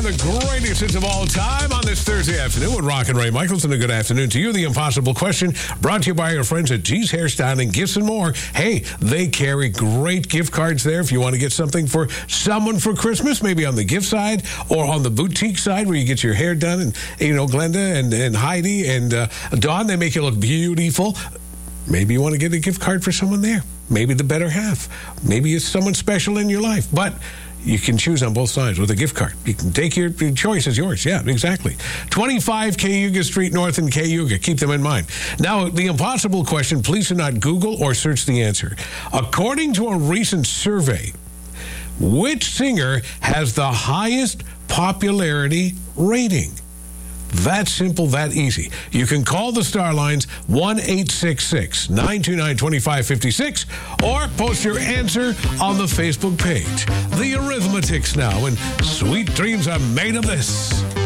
the greatest hits of all time on this Thursday afternoon with Rock and Ray Michaels. And a good afternoon to you. The Impossible Question brought to you by our friends at G's Hairstyling, Gifts and More. Hey, they carry great gift cards there if you want to get something for someone for Christmas, maybe on the gift side or on the boutique side where you get your hair done. And, you know, Glenda and Heidi and Dawn, they make you look beautiful. Maybe you want to get a gift card for someone there. Maybe the better half. Maybe it's someone special in your life. But you can choose on both sides with a gift card. You can take your choice is yours. Yeah, exactly. 25 Cayuga Street North in Cayuga. Keep them in mind. Now, the impossible question, please do not Google or search the answer. According to a recent survey, which singer has the highest popularity rating? That simple, that easy. You can call the Star Lines 1-866-929-2556 or post your answer on the Facebook page. The Arithmetics now, and sweet dreams are made of this.